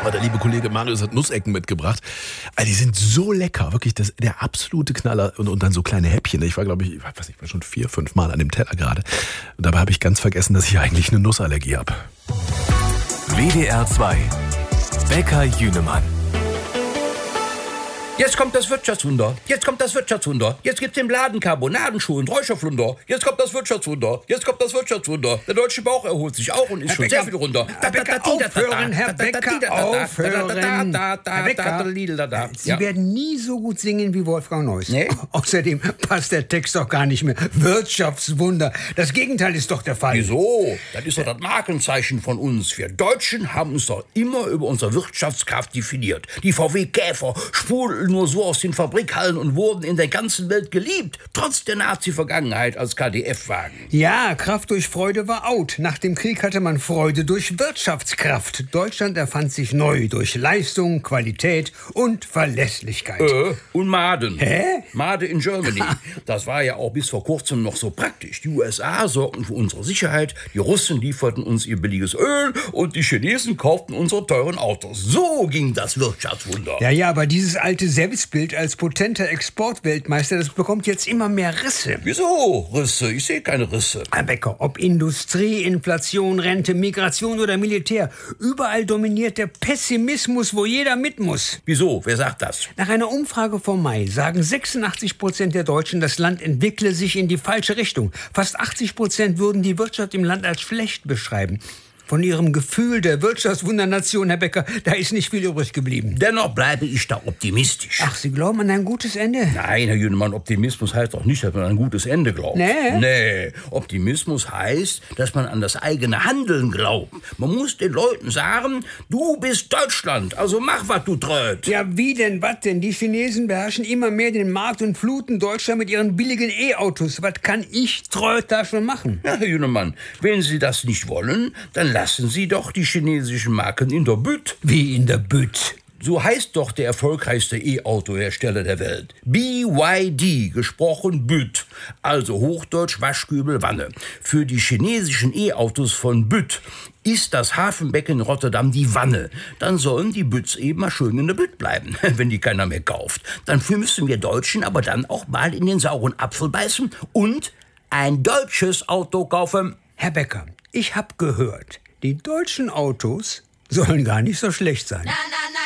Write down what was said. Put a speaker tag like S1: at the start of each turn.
S1: Aber der liebe Kollege Marius hat Nussecken mitgebracht. Also die sind so lecker, wirklich der absolute Knaller. Und dann so kleine Häppchen. Ich war, glaube ich, war schon 4, 5 Mal an dem Teller gerade. Und dabei habe ich ganz vergessen, dass ich eigentlich eine Nussallergie habe.
S2: WDR 2 Bäcker Jünemann.
S3: Jetzt kommt das Wirtschaftswunder. Jetzt kommt das Wirtschaftswunder. Jetzt gibt's im Laden Carbonadenschuh und Räucherflunder. Jetzt kommt das Wirtschaftswunder. Jetzt kommt das Wirtschaftswunder. Der deutsche Bauch erholt sich auch und ist schon sehr viel runter.
S4: Herr Becker, aufhören, Herr Becker, aufhören. Herr Becker, Sie werden nie so gut singen wie Wolfgang Neuss.
S3: Nee?
S4: Außerdem passt der Text doch gar nicht mehr. Wirtschaftswunder. Das Gegenteil ist doch der Fall.
S3: Wieso? Das ist doch das Markenzeichen von uns. Wir Deutschen haben uns doch immer über unsere Wirtschaftskraft definiert. Die VW-Käfer sprudeln nur so aus den Fabrikhallen und wurden in der ganzen Welt geliebt, trotz der Nazi-Vergangenheit als KdF-Wagen.
S4: Ja, Kraft durch Freude war out. Nach dem Krieg hatte man Freude durch Wirtschaftskraft. Deutschland erfand sich neu durch Leistung, Qualität und Verlässlichkeit.
S3: Und Maden.
S4: Hä?
S3: Made in Germany. Das war ja auch bis vor kurzem noch so praktisch. Die USA sorgten für unsere Sicherheit, die Russen lieferten uns ihr billiges Öl und die Chinesen kauften unsere teuren Autos. So ging das Wirtschaftswunder.
S4: Ja, aber dieses alte Selbstbild als potenter Exportweltmeister, das bekommt jetzt immer mehr Risse.
S3: Wieso Risse? Ich sehe keine Risse.
S4: Herr Becker, ob Industrie, Inflation, Rente, Migration oder Militär, überall dominiert der Pessimismus, wo jeder mit muss.
S3: Wieso? Wer sagt das?
S4: Nach einer Umfrage vom Mai sagen 86% der Deutschen, das Land entwickle sich in die falsche Richtung. Fast 80% würden die Wirtschaft im Land als schlecht beschreiben. Von Ihrem Gefühl der Wirtschaftswundernation, Herr Becker, da ist nicht viel übrig geblieben.
S3: Dennoch bleibe ich da optimistisch.
S4: Ach, Sie glauben an ein gutes Ende?
S3: Nein, Herr Jünemann, Optimismus heißt doch nicht, dass man an ein gutes Ende glaubt. Nee, Optimismus heißt, dass man an das eigene Handeln glaubt. Man muss den Leuten sagen, du bist Deutschland, also mach, was du tröd.
S4: Ja, wie denn, was denn? Die Chinesen beherrschen immer mehr den Markt und fluten Deutschland mit ihren billigen E-Autos. Was kann ich tröd da schon machen?
S3: Ja, Herr Jünemann, wenn Sie das nicht wollen, dann lassen Sie doch die chinesischen Marken in der Bütt.
S4: Wie in der Bütt?
S3: So heißt doch der erfolgreichste E-Auto-Hersteller der Welt. BYD, gesprochen Bütt, also Hochdeutsch Waschkübel Wanne. Für die chinesischen E-Autos von Bütt ist das Hafenbecken Rotterdam die Wanne. Dann sollen die Bütts eben mal schön in der Bütt bleiben, wenn die keiner mehr kauft. Dafür müssen wir Deutschen aber dann auch mal in den sauren Apfel beißen und ein deutsches Auto kaufen.
S4: Herr Becker, ich hab gehört, die deutschen Autos sollen gar nicht so schlecht sein.